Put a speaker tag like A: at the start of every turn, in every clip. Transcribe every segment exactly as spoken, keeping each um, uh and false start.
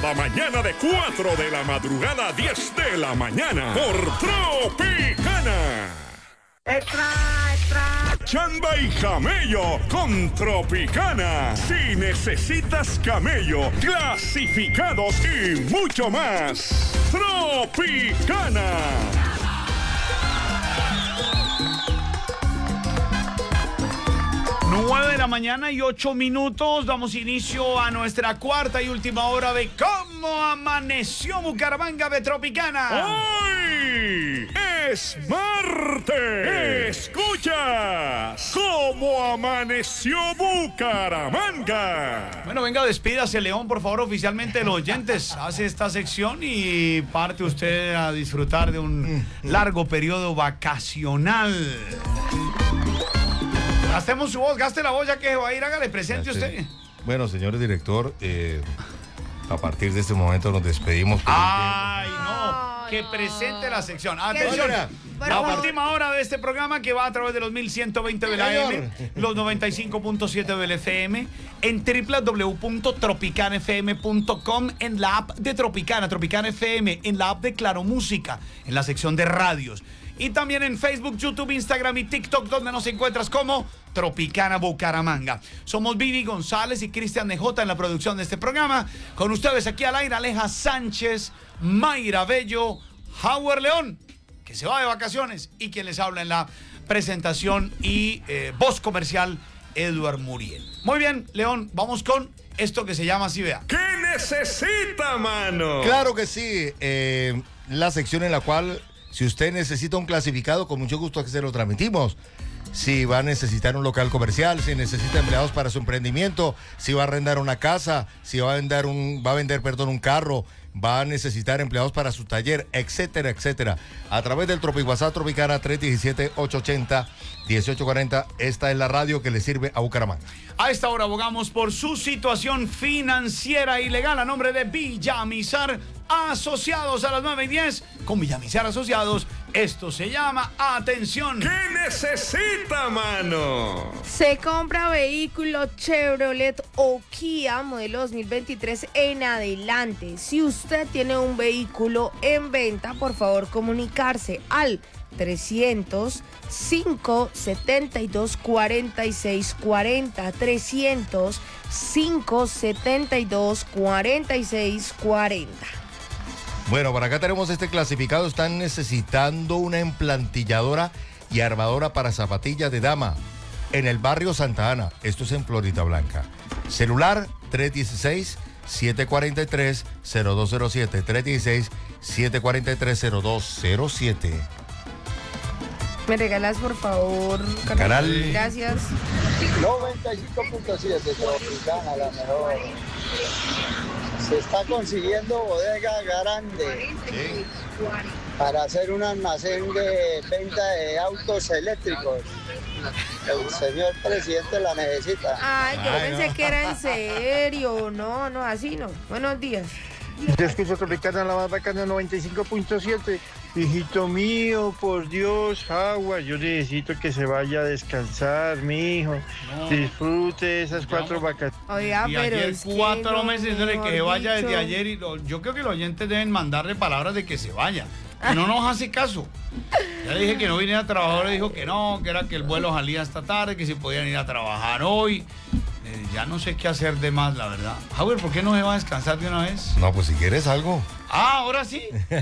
A: la mañana de cuatro de la madrugada a diez de la mañana por Tropicana.
B: Extra, extra.
A: Chamba y camello con Tropicana. Si necesitas camello, clasificados y mucho más. Tropicana.
C: nueve de la mañana y ocho minutos. Damos inicio a nuestra cuarta y última hora de Cómo Amaneció Bucaramanga de Tropicana.
A: ¡Hoy es martes! ¡Escuchas Cómo Amaneció Bucaramanga!
C: Bueno, venga, despídase, León, por favor, oficialmente de los oyentes. Hace esta sección y parte usted a disfrutar de un largo periodo vacacional. Gastemos su voz, gaste la voz ya que va a ir, hágale presente usted.
D: Bueno, señor director, eh, a partir de este momento nos despedimos.
C: Ay, no, que presente la sección. Atención, la última hora de este programa que va a través de los mil ciento veinte de la A M, los noventa y cinco punto siete del F M, en doble u doble u doble u punto tropicana f m punto com, en la app de Tropicana, Tropicana F M, en la app de Claro Música, en la sección de radios. Y también en Facebook, YouTube, Instagram y TikTok, donde nos encuentras como Tropicana Bucaramanga. Somos Vivi González y Cristian D J en la producción de este programa. Con ustedes aquí al aire, Aleja Sánchez, Mayra Bello, Howard León, que se va de vacaciones, y quien les habla en la presentación y eh, voz comercial, Edward Muriel. Muy bien, León, vamos con esto que se llama así, vea.
A: ¿Qué necesita, mano?
D: Claro que sí, eh, la sección en la cual, si usted necesita un clasificado, con mucho gusto que se lo transmitimos. Si va a necesitar un local comercial, si necesita empleados para su emprendimiento, si va a arrendar una casa, si va a vender un, va a vender, perdón, un carro, va a necesitar empleados para su taller, etcétera, etcétera. A través del Tropi WhatsApp Tropicana tres uno siete, ocho ocho cero, uno ocho cuatro cero, esta es la radio que le sirve a Bucaramanga.
C: A esta hora abogamos por su situación financiera y legal a nombre de Villamizar Asociados a las nueve y diez. Con Villamizar Asociados, esto se llama Atención.
A: ¿Qué necesita, mano?
B: Se compra vehículo Chevrolet o Kia modelo dos mil veintitrés en adelante. Si usted tiene un vehículo en venta, por favor comunicarse al trescientos, cinco setenta y dos, cuarenta y seis cuarenta, trescientos, cinco setenta y dos, cuarenta y seis cuarenta.
D: Bueno, por acá tenemos este clasificado. Están necesitando una emplantilladora y armadora para zapatillas de dama en el barrio Santa Ana. Esto es en Florida Blanca. Celular tres uno seis, siete cuatro tres, cero dos cero siete. tres uno seis, siete cuatro tres, cero dos cero siete.
B: ¿Me regalas, por favor,
D: canal? canal.
B: Gracias.
E: noventa y cinco punto siete, Tropicana, la mejor. Se está consiguiendo bodega grande
D: Sí.
E: para hacer un almacén de venta de autos eléctricos. El señor presidente la necesita.
B: Ay, yo
D: Ay,
B: pensé
D: no.
B: que era en serio. No, no, así no. Buenos días.
F: Yo escucho Tropicana, la más bacana, noventa y cinco punto siete. Hijito mío, por Dios, agua, yo necesito que se vaya a descansar, mi hijo.
C: No.
F: Disfrute esas cuatro vacaciones.
B: Oiga,
C: Y
B: pero
C: ayer
B: es que
C: cuatro
B: no,
C: meses diciéndole que se
B: mejor
C: vaya desde
B: dicho.
C: ayer y lo- yo creo que los oyentes deben mandarle palabras de que se vaya. Y no nos hace caso. Ya le dije que no viniera a trabajar, le dijo que no, que era que el vuelo salía esta tarde, que si podían ir a trabajar hoy. Eh, ya no sé qué hacer de más, la verdad. Howard, ¿por qué no se va a descansar de una vez?
D: No, pues si quieres algo.
C: Ah, ahora sí.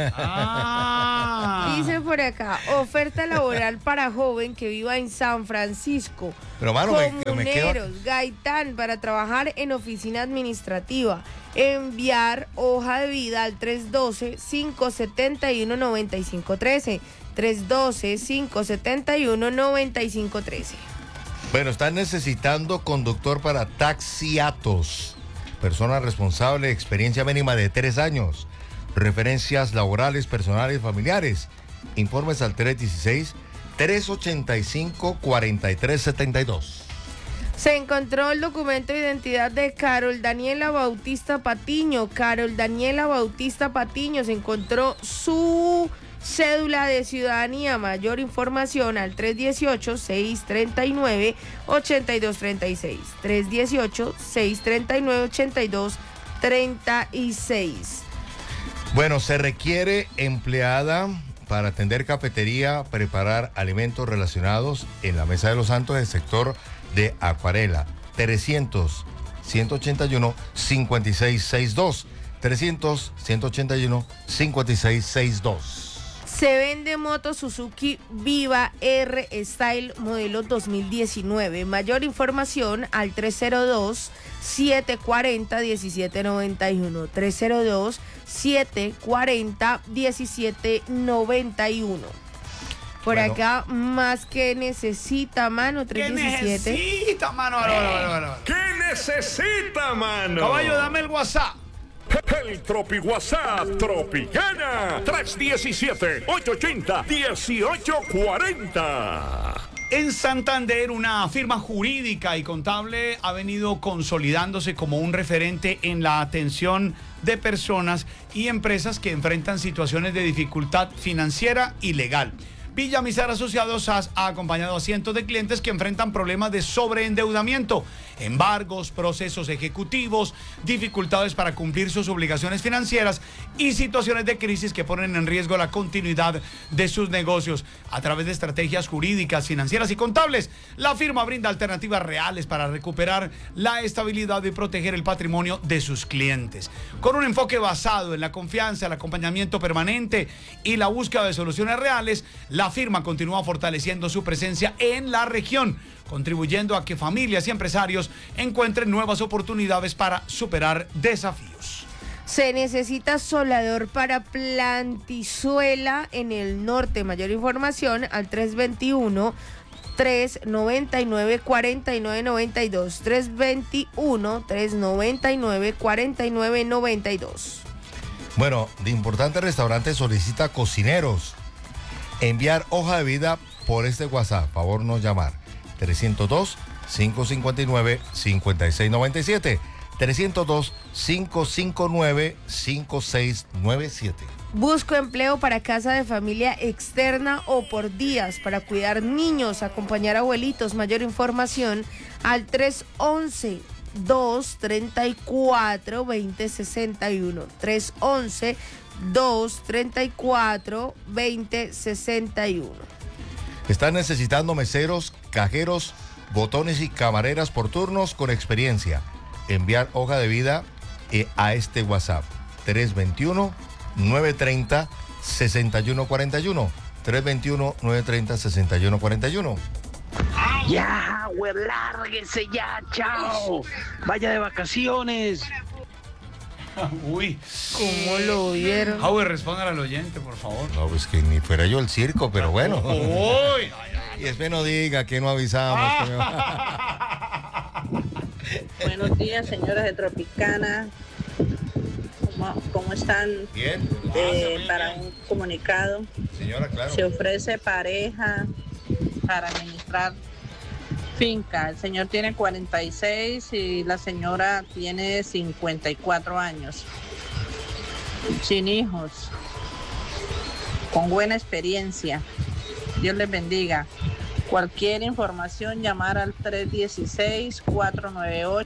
C: Ah.
B: Dice por acá, oferta laboral para joven que viva en San Francisco.
D: Pero, mano, me, me quedo...
B: Comuneros, Gaitán, para trabajar en oficina administrativa. Enviar hoja de vida al tres uno dos, cinco siete uno, nueve cinco uno tres. tres uno dos, cinco siete uno, nueve cinco uno tres.
D: Bueno, están necesitando conductor para taxiatos. Persona responsable, experiencia mínima de tres años. Referencias laborales, personales, familiares. Informes al tres uno seis, tres ocho cinco, cuatro tres siete dos.
B: Se encontró el documento de identidad de Carol Daniela Bautista Patiño. Carol Daniela Bautista Patiño se encontró su cédula de ciudadanía. Mayor información al tres uno ocho, seis tres nueve, ocho dos tres seis. tres uno ocho, seis tres nueve, ocho dos treinta y seis.
D: Bueno, se requiere empleada para atender cafetería, preparar alimentos relacionados en la Mesa de los Santos del sector de Acuarela. trescientos, ciento ochenta y uno, cincuenta y seis sesenta y dos. trescientos, ciento ochenta y uno, cincuenta y seis sesenta y dos.
B: Se vende moto Suzuki Viva R Style modelo dos mil diecinueve. Mayor información al tres cero dos, siete cuatro cero, uno siete nueve uno. tres cero dos, siete cuatro cero, uno siete nueve uno. Por
D: Bueno.
B: acá, más que necesita, mano,
C: ¿Qué
B: tres diecisiete.
C: necesita, mano? Aló, aló, aló, aló.
A: ¿Qué necesita, mano?
C: Caballo, dame el WhatsApp.
A: El Tropi WhatsApp Tropicana tres uno siete, ocho ocho cero, uno ocho cuatro cero.
C: En Santander, una firma jurídica y contable ha venido consolidándose como un referente en la atención de personas y empresas que enfrentan situaciones de dificultad financiera y legal. Villamizar Asociados ha acompañado a cientos de clientes que enfrentan problemas de sobreendeudamiento, embargos, procesos ejecutivos, dificultades para cumplir sus obligaciones financieras y situaciones de crisis que ponen en riesgo la continuidad de sus negocios. A través de estrategias jurídicas, financieras y contables, la firma brinda alternativas reales para recuperar la estabilidad y proteger el patrimonio de sus clientes. Con un enfoque basado en la confianza, el acompañamiento permanente y la búsqueda de soluciones reales, la firma continúa fortaleciendo su presencia en la región, contribuyendo a que familias y empresarios encuentren nuevas oportunidades para superar desafíos.
B: Se necesita solador para plantizuela en el norte. Mayor información al tres dos uno, tres nueve nueve, cuatro nueve nueve dos. tres dos uno, tres nueve nueve, cuatro nueve nueve dos.
D: Bueno, de importante restaurante solicita cocineros. Enviar hoja de vida por este WhatsApp. Favor no llamar. trescientos dos, cinco cinco nueve, cinco seis nueve siete. trescientos dos, cinco cinco nueve, cinco seis nueve siete.
B: Busco empleo para casa de familia externa o por días para cuidar niños, acompañar abuelitos. Mayor información al tres once, dos treinta y cuatro, veinte sesenta y uno. tres once, dos treinta y cuatro, veinte sesenta y uno.
D: Están necesitando meseros, cajeros, botones y camareras por turnos con experiencia. Enviar hoja de vida eh, a este WhatsApp. tres dos uno, nueve tres cero, seis uno cuatro uno. tres dos uno, nueve tres cero, seis uno cuatro uno.
G: Ya, güey, lárguese ya, chao. Vaya de vacaciones.
C: Uy.
B: ¿Cómo lo vieron?
C: Howard, responda al oyente, por favor.
D: No, pues que ni fuera yo el circo, pero bueno.
C: Uy.
D: Y después no diga que no avisamos. que me-
H: Buenos días, señoras de Tropicana. ¿Cómo, cómo están?
D: Bien.
H: Eh, para un comunicado,
D: Señora, claro.
H: se ofrece pareja para administrar finca. El señor tiene cuarenta y seis y la señora tiene cincuenta y cuatro años. Sin hijos. Con buena experiencia. Dios les bendiga. Cualquier información, llamar al tres uno seis, cuatro nueve ocho,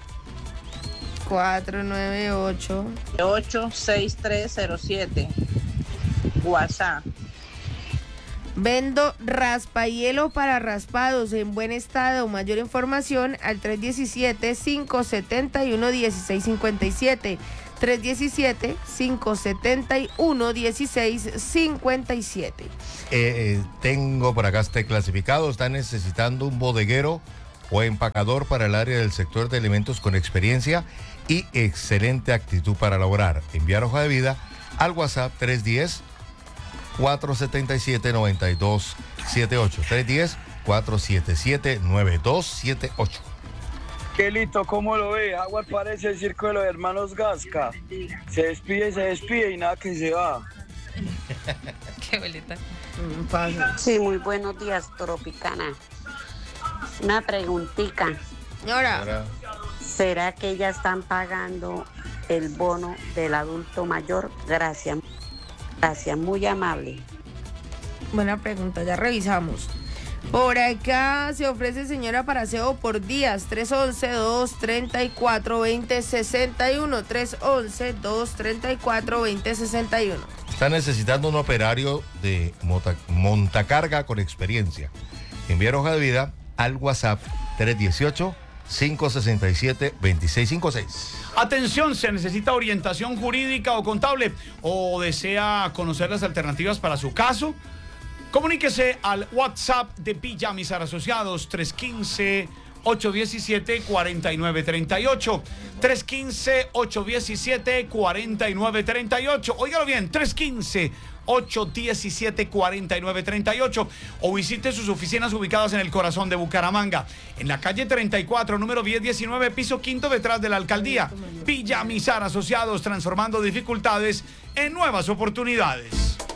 B: cuatro nueve ocho.
H: ocho seis tres cero siete. WhatsApp.
B: Vendo raspahielo para raspados en buen estado. Mayor información al tres uno siete, cinco siete uno, uno seis cinco siete. tres uno siete, cinco siete uno, uno seis cinco siete.
D: Eh, eh, tengo por acá este clasificado. Está necesitando un bodeguero o empacador para el área del sector de alimentos con experiencia y excelente actitud para laborar. Enviar hoja de vida al WhatsApp tres uno cero, cuatro siete siete, nueve dos siete ocho. tres uno cero, cuatro siete siete, nueve dos siete ocho.
I: Qué lindo, ¿cómo lo ve? Agua parece el circo de los hermanos Gasca. Se despide, se despide y nada que se va.
B: Qué boleta.
J: Sí, muy buenos días, Tropicana. Una preguntita.
B: Ahora,
J: ¿será que ya están pagando el bono del adulto mayor? Gracias. Gracias, muy amable.
B: buena pregunta, ya revisamos. Por acá se ofrece señora para aseo por días, tres once, dos treinta y cuatro, veinte sesenta y uno, tres once, dos treinta y cuatro, veinte sesenta y uno.
D: Está necesitando un operario de monta montacarga con experiencia. Enviar hoja de vida al WhatsApp tres uno ocho, cinco seis siete, dos seis cinco seis.
C: Atención, se necesita orientación jurídica o contable o desea conocer las alternativas para su caso. Comuníquese al WhatsApp de Villamizar Asociados tres uno cinco, ocho uno siete, cuatro nueve tres ocho. tres uno cinco, ocho uno siete, cuatro nueve tres ocho. Óigalo bien, tres uno cinco, ocho uno siete, cuatro nueve tres ocho. O visite sus oficinas ubicadas en el corazón de Bucaramanga, en la calle treinta y cuatro, número diez diecinueve, piso quinto, detrás de la alcaldía. Villamizar Asociados, transformando dificultades en nuevas oportunidades.